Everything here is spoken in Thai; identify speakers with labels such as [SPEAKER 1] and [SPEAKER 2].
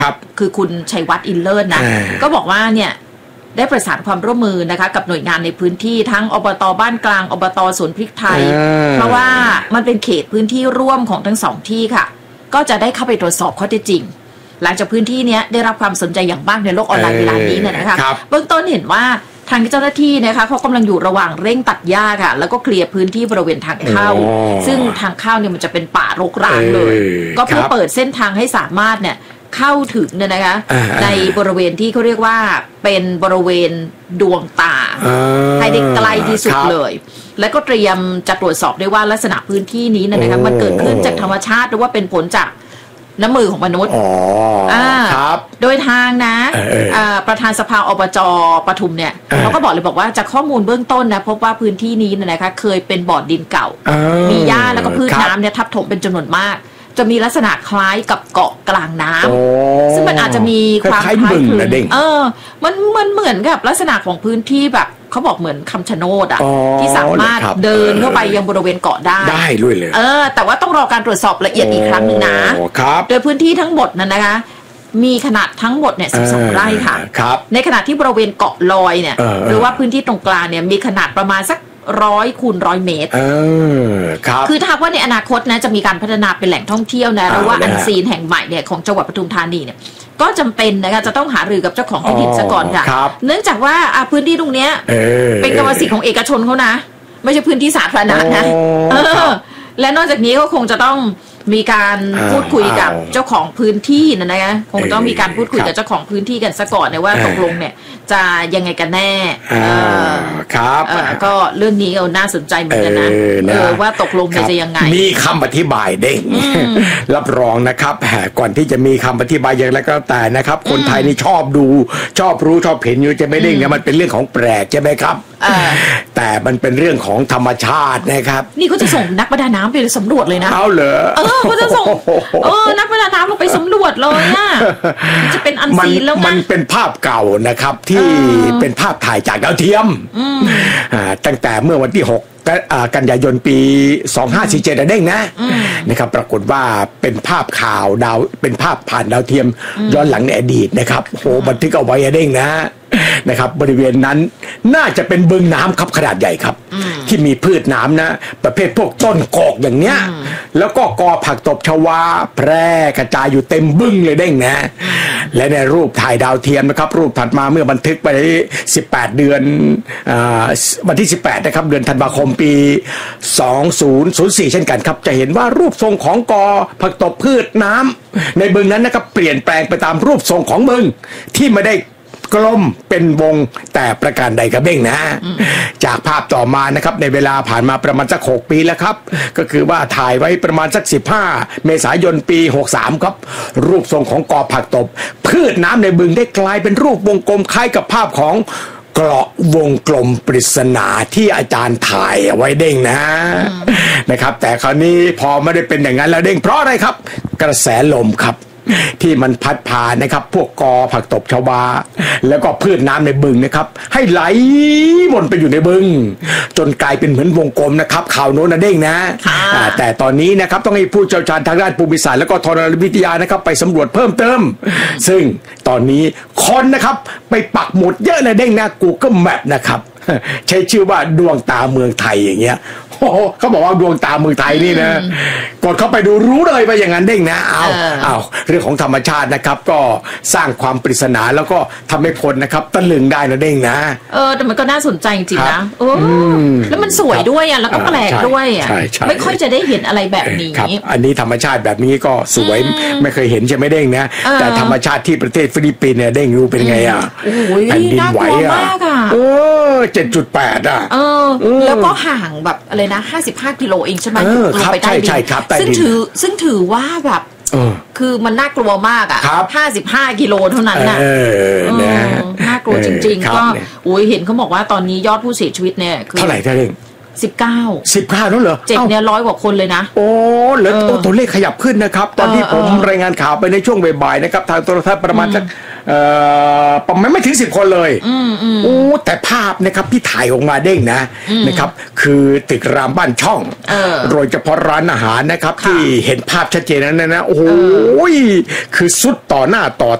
[SPEAKER 1] คือคุณชัยวัฒน์อินเลิศนะก็บอกว่าเนี่ยได้ประสานความร่วมมือนะคะกับหน่วยงานในพื้นที่ทั้งอบต.บ้านกลางอบต.สวนพริกไทยเพราะว่ามันเป็นเขตพื้นที่ร่วมของทั้งสองที่ค่ะก็จะได้เข้าไปตรวจสอบข้อเท็จจริงหลังจากพื้นที่นี้ได้รับความสนใจอย่างมากในโลกออนไลน์เวลานี้เนี่ยนะคะเบื้องต้นเห็นว่าทางเจ้าหน้าที่นะคะเขากำลังอยู่ระหว่างเร่งตัดหญ้าค่ะแล้วก็เคลียร์พื้นที่บริเวณทางเข้าซึ่งทางเข้าเนี่ยมันจะเป็นป่ารกร้างเลยก็เพื่อเปิดเส้นทางให้สามารถเนี่ยเข้าถึงเนี่ยนะคะในบริเวณที่เขาเรียกว่าเป็นบริเวณดวงตาให้ได้ใกล้ที่สุดเลยแล้วก็เตรียมจะตรวจสอบด้วยว่าลักษณะพื้นที่นี้นะคะมันเกิดขึ้นจากธรรมชาติหรือว่าเป็นผลจากน้ำมือของมนุษย์
[SPEAKER 2] ครับ
[SPEAKER 1] โดยทางนะประธานสภาอบจ.ปทุมเนี่ยเขาก็บอกเลยบอกว่าจากข้อมูลเบื้องต้นนะพบว่าพื้นที่นี้นะคะเคยเป็นบ่อดินเก่ามีหญ้าแล้วก็พืชน้ำเนี่ยทับถมเป็นจำนวนมากจะมีลักษณะคล้ายกับเกาะกลางน้ำซึ่งมันอาจจะมีความคล้ายคลึงมันเหมือนกับลักษณะของพื้นที่แบบเขาบอกเหมือนคำชะโนดอ่ะที่สามารถเดินเข้าไปยังบริเวณเกาะได้
[SPEAKER 2] ด้วยเลย
[SPEAKER 1] แต่ว่าต้องรอการตรวจสอบละเอียดอีกครั้งนึงนะโดยพื้นที่ทั้งหมดนั้นนะคะมีขนาดทั้งหมดเนี่ย12 ไร่ค่ะในขณะที่บริเวณเกาะลอยเนี่ยหรือว่าพื้นที่ตรงกลางเนี่ยมีขนาดประมาณสัก100 คูณ 100 เมตรคือถ้าว่าในอนาคตนะจะมีการพัฒนาเป็นแหล่งท่องเที่ยวนะหรือว่าอันซีนแห่งใหม่เนี่ยของจังหวัดปทุมธานีเนี่ยก็จำเป็นนะคะจะต้องหารือกับเจ้าของที่ดินซะก่อนค่ะเนื่องจากว่าพื้นที่ตรงเนี้ยเป็นกรรมสิทธิ์ของเอกชนเขานะไม่ใช่พื้นที่สาธารณะนะและนอกจากนี้ก็คงจะต้องมีการพูดคุยกับเจ้าของพื้นที่นะคะคงต้องมีการพูดคุยกับเจ้าของพื้นที่กันซะก่อนนะว่าตกลงเนี่ยจะยังไงกันแน่
[SPEAKER 2] ครับ
[SPEAKER 1] ก็เรื่องนี้น่าสนใจเหมือนกันนะว่าตกลงจะยังไง
[SPEAKER 2] มีคำอธิบายเด้งรับรองนะครับก่อนที่จะมีคำอธิบายอย่างไรก็แต่นะครับคนไทยนี่ชอบดูชอบรู้ชอบเห็นอยู่จะไม่เด้งเนี่ยมันเป็นเรื่องของแปลกใช่ไหมครับแต่มันเป็นเรื่องของธรรมชาตินะครับ
[SPEAKER 1] นี่เขาจะส่งนักประดาน้ำไปสำรวจเลยนะ
[SPEAKER 2] เอาเหรอ
[SPEAKER 1] เขาจะส่งนักประดาน้ำลงไปสำรวจเลยนะจะเป็นอันซีนแล้ว
[SPEAKER 2] มันเป็นภาพเก่านะครับที่เป็นภาพถ่ายจากดาวเทียมตั้งแต่เมื่อวันที่6 กันยายนปี2547เด้งนะครับปรากฏว่าเป็นภาพข่าวดาวเป็นภาพผ่านดาวเทียมย้อนหลังในอดีตนะครับโหบันทึกเอาไว้เด้งนะครับบริเวณนั้นน่าจะเป็นบึงน้ำครับขนาดใหญ่ครับที่มีพืชน้ำนะประเภทพวกต้นกอกอย่างเนี้ยแล้วก็กอผักตบชวาแพร่กระจายอยู่เต็มบึ้งเลยเด้งและในรูปถ่ายดาวเทียมนะครับรูปถัดมาเมื่อบันทึกไป18 เดือนวันที่18นะครับเดือนธันวาคมปี2004เช่นกันครับจะเห็นว่ารูปทรงของกอผักตบพืชน้ำในบึงนั้นนะครับเปลี่ยนแปลงไปตามรูปทรงของบึงที่ไม่ได้กลมเป็นวงแต่ประการใดครับเบ้งจากภาพต่อมานะครับในเวลาผ่านมาประมาณสัก6 ปีแล้วครับก็คือว่าถ่ายไว้ประมาณสัก15 เมษายนปี63ครับรูปทรงของกอผักตบพืชน้ำในบึงได้กลายเป็นรูปวงกลมคล้ายกับภาพของเกราะวงกลมปริศนาที่อาจารย์ถ่ายเอาไว้เด้งนะครับแต่คราวนี้พอไม่ได้เป็นอย่างนั้นแล้วเด้งเพราะอะไรครับกระแสลมครับที่มันพัดพานะครับพวกกอผักตบชวาแล้วก็พืชน้ำในบึงนะครับให้ไหลวนไปอยู่ในบึงจนกลายเป็นเหมือนวงกลมนะครับข่าวโน้นเด้งแต่ตอนนี้นะครับต้องให้ผู้เชี่ยวชาญทางด้านภูมิศาสตร์แล้วก็ธรณีวิทยานะครับไปสำรวจเพิ่มเติมซึ่งตอนนี้คนนะครับไปปักหมุดเยอะเลยเด้งGoogle Map นะครับใช้ชื่อว่าดวงตาเมืองไทยอย่างเงี้ยเขาบอกว่าดวงตาเมืองไทยนี่นะกดเข้าไปดูรู้เลยว่าอย่างนั้นเด้งเอาเรื่องของธรรมชาตินะครับก็สร้างความปริศนาแล้วก็ทำให้คนนะครับตะลึงได้นะเด้ง
[SPEAKER 1] แต่มันก็น่าสนใจจริงๆนะแล้วมันสวยด้วยอ่ะแล้วก็แปลกด้วยอ่ะไม่ค่อยจะได้เห็นอะไรแบบนี้
[SPEAKER 2] อันนี้ธรรมชาติแบบนี้ก็สวยไม่เคยเห็นใช่ไหมเด้งแต่ธรรมชาติที่ประเทศฟิลิปปินส์เนี่ยเด้งรู้เป็นไงแผ่นดินไหว7.8
[SPEAKER 1] แล้วก็ห่างแบบอะไรนะ55 กิโลเองใช่ไหมลงไปใต้ดินซึ่งถือว่าแบบคือมันน่ากลัวมาก55 กิโลเท่านั้นน่ากลัวจริงๆก็เห็นเขาบอกว่าตอนนี้ยอดผู้เสียชีวิตเนี่ยคือ
[SPEAKER 2] เท่าไหร่เท่าเอง19
[SPEAKER 1] แล้วเหรอเจ็บเนี่ย100 กว่าคนเลยนะ
[SPEAKER 2] แล้วตัวเลขขยับขึ้นนะครับตอนที่ผมรายงานข่าวไปในช่วงบ่ายๆนะครับทางโทรทัศน์ประมาณสักประมาณไม่ถึง10 คนเลยโอ้แต่ภาพนะครับที่ถ่ายออกมาเด้งนะครับคือตึกรามบ้านช่องโดยเฉพาะร้านอาหารนะครับที่เห็นภาพชัดเจนนั้นนะโอ้โหคือสุดต่อหน้าต่อ